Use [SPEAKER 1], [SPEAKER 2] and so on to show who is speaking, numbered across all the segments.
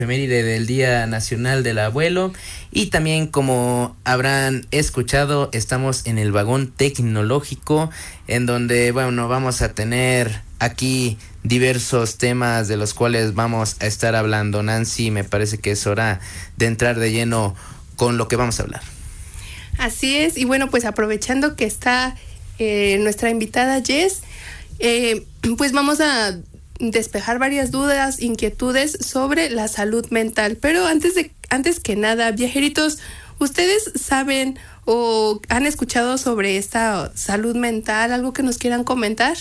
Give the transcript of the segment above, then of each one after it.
[SPEAKER 1] efeméride del Día Nacional del Abuelo. Y también, como habrán escuchado, estamos en el vagón tecnológico, en donde, bueno, vamos a tener aquí diversos temas de los cuales vamos a estar hablando. Nancy, me parece que es hora de entrar de lleno con lo que vamos a hablar.
[SPEAKER 2] Así es, y bueno, pues aprovechando que está nuestra invitada Jess, pues vamos a despejar varias dudas, inquietudes sobre la salud mental. Pero antes que nada, viajeritos, ¿ustedes saben o han escuchado sobre esta salud mental? ¿Algo que nos quieran comentar?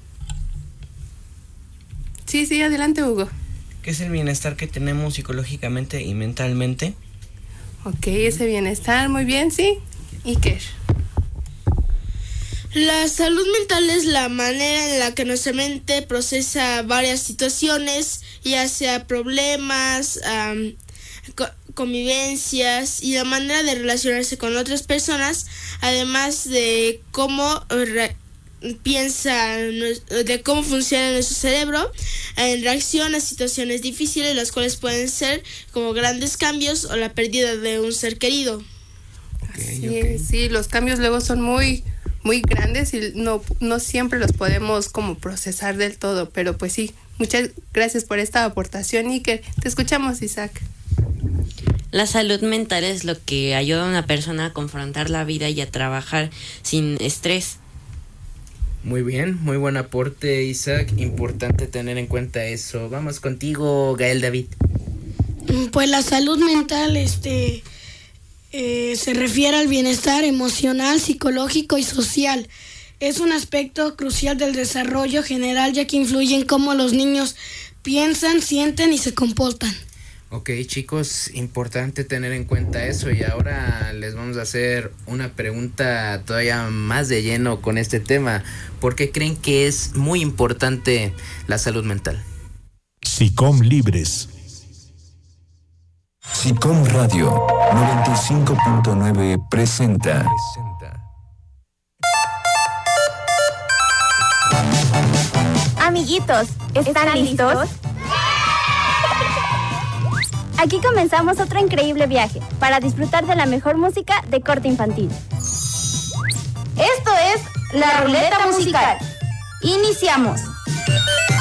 [SPEAKER 2] Sí, adelante, Hugo.
[SPEAKER 3] ¿Qué es el bienestar que tenemos psicológicamente y mentalmente?
[SPEAKER 2] Ok, ese bienestar, muy bien, sí. Iker.
[SPEAKER 4] La salud mental es la manera en la que nuestra mente procesa varias situaciones, ya sea problemas, convivencias y la manera de relacionarse con otras personas, además de cómo de cómo funciona nuestro cerebro en reacción a situaciones difíciles, las cuales pueden ser como grandes cambios o la pérdida de un ser querido.
[SPEAKER 2] Okay. Sí, los cambios luego son muy grandes y no siempre los podemos como procesar del todo, pero pues sí, muchas gracias por esta aportación, Iker. Te escuchamos, Isaac.
[SPEAKER 5] La salud mental es lo que ayuda a una persona a confrontar la vida y a trabajar sin estrés.
[SPEAKER 1] Muy bien, muy buen aporte, Isaac. Importante tener en cuenta eso. Vamos contigo, Gael David.
[SPEAKER 6] Pues la salud mental se refiere al bienestar emocional, psicológico y social. Es un aspecto crucial del desarrollo general, ya que influye en cómo los niños piensan, sienten y se comportan.
[SPEAKER 1] Ok, chicos, importante tener en cuenta eso. Y ahora les vamos a hacer una pregunta todavía más de lleno con este tema. ¿Por qué creen que es muy importante la salud mental?
[SPEAKER 7] SICOM Libres.
[SPEAKER 8] SICOM Radio 95.9 presenta
[SPEAKER 9] Amiguitos, ¿están listos? Aquí comenzamos otro increíble viaje para disfrutar de la mejor música de corte infantil. Esto es La Ruleta Musical. Iniciamos.